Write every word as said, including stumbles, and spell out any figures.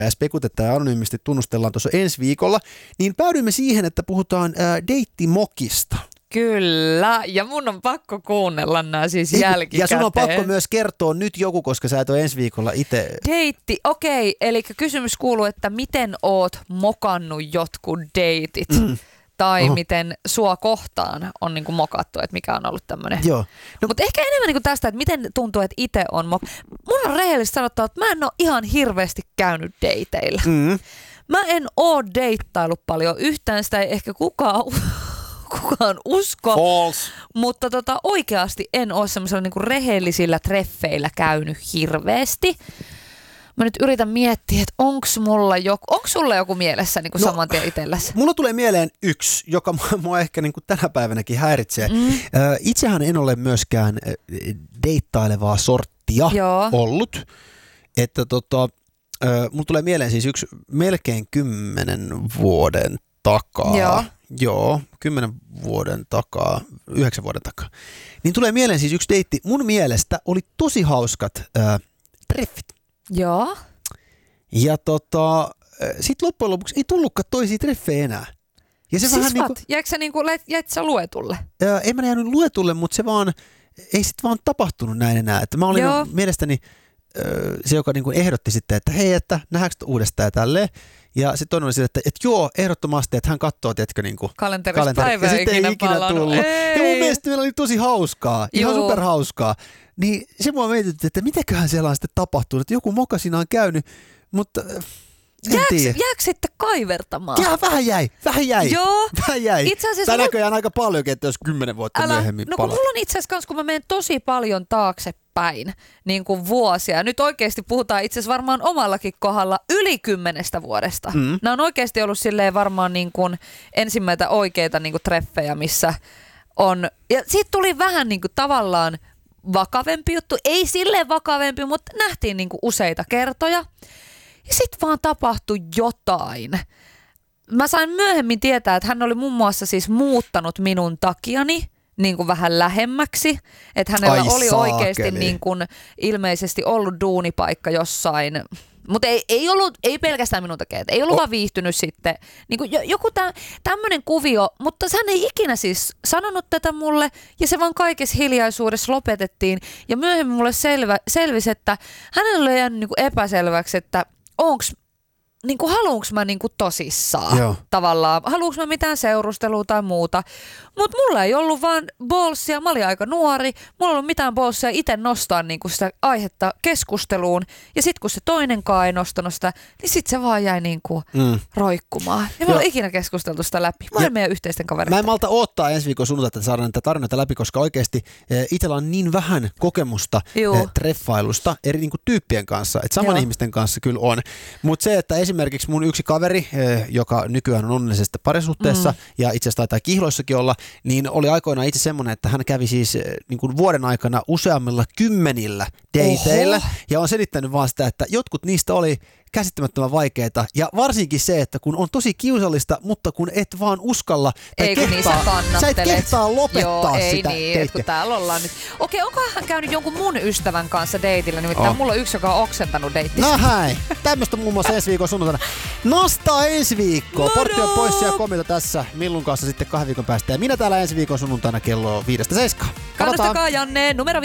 ja spekutetaan ja anonyymisti tunnustellaan tuossa ensi viikolla, niin päädyimme siihen, että puhutaan ää, deittimokista. Kyllä, ja mun on pakko kuunnella nämä siis jälkikäteen. Ja sun on pakko myös kertoa nyt joku, koska sä et ole ensi viikolla itse. Deitti, okei, eli kysymys kuuluu, että miten oot mokannut jotkut deitit? Mm. Tai Oho. miten sua kohtaan on niinku mokattu, että mikä on ollut tämmöinen. Joo. No, mutta ehkä enemmän niinku tästä, että miten tuntuu, että itse on mok... Mun on rehellisesti sanottava, että mä en ole ihan hirveästi käynyt deiteillä. Mm. Mä en oo deittailut paljon yhtään, sitä ei ehkä kukaan, kukaan usko. False. Mutta tota, oikeasti en ole semmoisella niinku rehellisillä treffeillä käynyt hirveästi. Mä nyt yritän miettiä, että onks mulla joku, onks sulla joku mielessä niin kuin no, saman tien itselläsi? Mulla tulee mieleen yksi, joka mua ehkä niin kuin tänä päivänäkin häiritsee. Mm. Itsehän en ole myöskään deittailevaa sorttia Joo. ollut. Että tota, mulla tulee mieleen siis yksi melkein kymmenen vuoden takaa. Joo. Joo, kymmenen vuoden takaa, yhdeksän vuoden takaa. Niin tulee mieleen siis yksi deitti. Mun mielestä oli tosi hauskat äh, treffit. Joo. Ja tota, sit loppujen lopuksi ei tullutkaan toisia treffejä enää. Ja se siis vähän niinku, niinku, jäikö sä niinku, jäit sä luetulle? Ää, en mä jäänyt luetulle, mutta se vaan, ei sit vaan tapahtunut näin enää. Että mä olin Joo. mielestäni ö, se, joka niinku ehdotti sitten, että hei, että nähdäänkö uudestaan ja tälleen. Ja sitten toinen oli sitten, että, että joo, ehdottomasti, että hän katsoo, tiedätkö, niinku kalenterista päivää ja sitten ei ikinä tullut. Ei. Ja mun mielestä meillä oli tosi hauskaa, ihan Joo. superhauskaa. Niin se mua mietitti, että mitäköhän siellä on sitten tapahtunut, että joku moka siinä on käynyt, mutta en Jääks, tiedä. jääkö sitten kaivertamaan? Jää, vähän jäi, vähän jäi. Joo. Vähän jäi. Itse asiassa Tämä mulla... näköjään aika paljonkin, että jos kymmenen vuotta Älä, myöhemmin no palaa. kun mulla on itse asiassa, kun mä menen tosi paljon taaksepäin, niin kuin vuosia. Nyt oikeasti puhutaan itse asiassa varmaan omallakin kohdalla yli kymmenestä vuodesta. Mm. Nämä on oikeasti ollut silleen varmaan niin kuin ensimmäitä oikeita niin kuin treffejä, missä on... Ja siitä tuli vähän niin kuin tavallaan vakavempi juttu. Ei silleen vakavempi, mutta nähtiin niin kuin useita kertoja. Ja sitten vaan tapahtui jotain. Mä sain myöhemmin tietää, että hän oli muun muassa siis muuttanut minun takiani niin kuin vähän lähemmäksi. Että hänellä Ai oli saakeli. oikeasti niin kuin ilmeisesti ollut duunipaikka jossain. Mutta ei, ei, ollut, ei pelkästään minun takia, ei ollut oh. vaan viihtynyt sitten. Niin kuin joku tämmöinen kuvio, mutta hän ei ikinä siis sanonut tätä mulle ja se vaan kaikessa hiljaisuudessa lopetettiin. Ja myöhemmin mulle selvä, selvisi, että hänellä oli jäänyt niin kuin epäselväksi, että onks, niin kuin haluanko mä niin kuin tosissaan Joo. tavallaan, haluanko mä mitään seurustelua tai muuta. Mutta mulla ei ollut vaan ballsia, mä olin aika nuori, mulla ei ollut mitään ballsia itse nostaa niin kuin sitä aihetta keskusteluun. Ja sitten kun se toinenkaan ei nostanut sitä, niin sitten se vaan jäi niin kuin mm. roikkumaan. Ja me ollaan ikinä keskusteltu sitä läpi. Mä olen meidän yhteisten kavereita. Mä en malta odottaa ensi viikon sunnuntaita, että saadaan näitä tarinoita läpi, koska oikeasti eh, itsellä on niin vähän kokemusta eh, treffailusta eri niin kuin tyyppien kanssa. Että saman Joo. ihmisten kanssa kyllä on. Mutta se, että esimerkiksi mun yksi kaveri, eh, joka nykyään on onnellisessa parisuhteessa mm. ja itse asiassa taitaa kihloissakin olla, niin oli aikoinaan itse semmoinen, että hän kävi siis niin kuin vuoden aikana useammilla kymmenillä dateilla. Oho. Ja on selittänyt vaan sitä, että jotkut niistä oli käsittämättömän vaikeita. Ja varsinkin se, että kun on tosi kiusallista, mutta kun et vaan uskalla tai ei, kehtaa, sä et kehtaa lopettaa Joo, ei sitä niin, että kun täällä ollaan nyt. Okei, onko hän käynyt jonkun mun ystävän kanssa deitillä? Nimittäin oh. mulla on yksi, joka on oksentanut deittistä. No hei, tämmöistä muun muassa ensi viikon sunnuntaina. Nastaa ensi viikkoa. Portti on pois ja komita tässä. Millun kanssa sitten kahden viikon päästä. Ja minä täällä ensi viikon sunnuntaina kello viidestä seiskaan. Kannustakaa Janne, numero